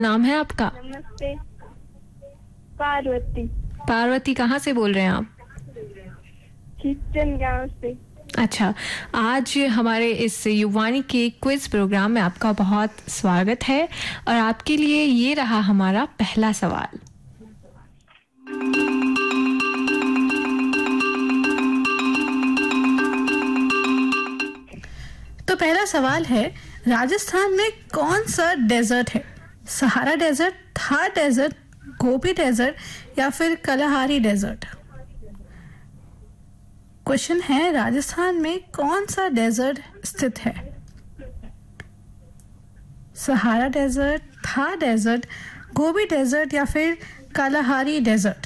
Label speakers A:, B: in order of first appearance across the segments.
A: नाम है आपका?
B: नमस्ते। पार्वती।
A: पार्वती, कहाँ से बोल रहे हैं आप?
B: खिचन गांव से।
A: अच्छा, आज हमारे इस युवानी के क्विज प्रोग्राम में आपका बहुत स्वागत है और आपके लिए ये रहा हमारा पहला सवाल।
C: तो पहला सवाल है, राजस्थान में कौन सा डेजर्ट है? Sahara desert, Thar desert, Gobi desert या फिर कलाहारी डेजर्ट? क्वेश्चन है, राजस्थान में कौन सा डेजर्ट स्थित है? Sahara desert, Thar desert, Gobi desert या फिर कलाहारी डेजर्ट?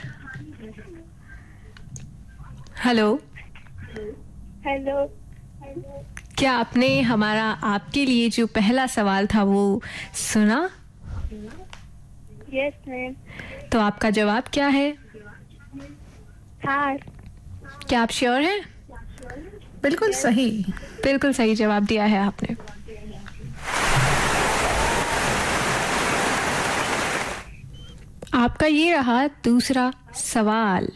A: Hello,
B: hello.
A: क्या आपने हमारा आपके लिए जो पहला सवाल था वो सुना?
B: Yes ma'am.
A: तो आपका जवाब क्या है?
B: थार।
A: क्या आप श्योर हैं?
C: बिल्कुल सही।
A: बिल्कुल सही जवाब दिया है आपने। आपका ये रहा दूसरा सवाल।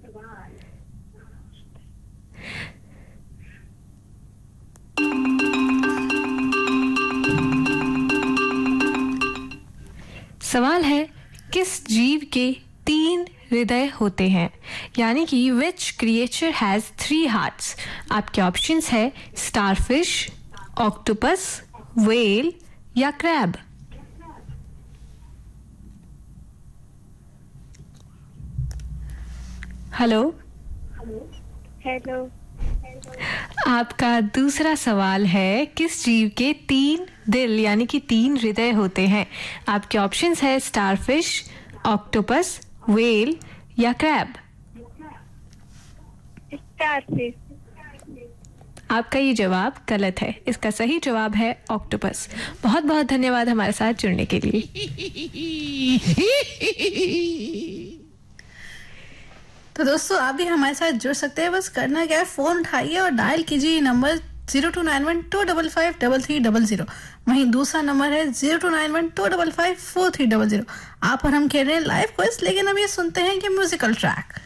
A: सवाल है, किस जीव के 3 हृदय होते हैं? यानी कि विच क्रिएचर हैज 3 हार्ट्स? आपके ऑप्शंस है स्टारफिश, ऑक्टोपस, व्हेल या क्रैब। Hello,
B: hello.
A: आपका दूसरा सवाल है, किस जीव के 3 दिल यानी कि 3 हृदय होते हैं? आपके ऑप्शंस है स्टारफिश, ऑक्टोपस, व्हेल या क्रैब।
B: स्टारफिश।
A: आपका ये जवाब गलत है। इसका सही जवाब है ऑक्टोपस। बहुत बहुत धन्यवाद हमारे साथ जुड़ने के लिए।
C: तो दोस्तों, आप भी हमारे साथ जुड़ सकते हैं। बस करना क्या है, फोन उठाइए और डायल कीजिए नंबर 0291255300। वहीं दूसरा नंबर है 0291255430। आप और हम खेल रहे हैं लाइव क्विज, लेकिन अब ये सुनते हैं कि म्यूजिकल ट्रैक।